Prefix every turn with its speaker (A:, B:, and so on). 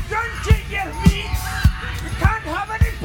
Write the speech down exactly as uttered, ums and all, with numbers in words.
A: Don't take your meat. You can't have any